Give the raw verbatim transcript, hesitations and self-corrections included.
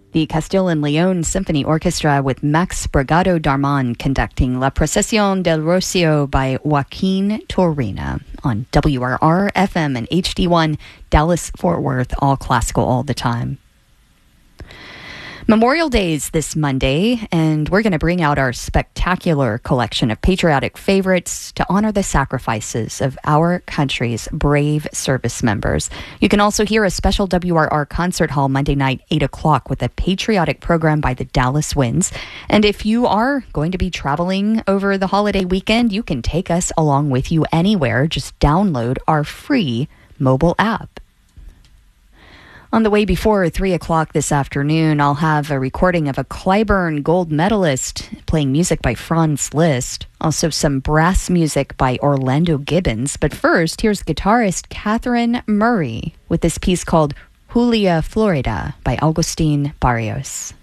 The Castile and Leon Symphony Orchestra with Max Bragado Darman conducting La Procesión del Rocio by Joaquin Torina on W R R, F M, and H D one, Dallas-Fort Worth, all classical all the time. Memorial Day is this Monday, and we're going to bring out our spectacular collection of patriotic favorites to honor the sacrifices of our country's brave service members. You can also hear a special W R R concert hall Monday night, eight o'clock, with a patriotic program by the Dallas Winds. And if you are going to be traveling over the holiday weekend, you can take us along with you anywhere. Just download our free mobile app. On the way before three o'clock this afternoon, I'll have a recording of a Clyburn gold medalist playing music by Franz Liszt. Also some brass music by Orlando Gibbons. But first, here's guitarist Catherine Murray with this piece called Julia Florida by Augustin Barrios.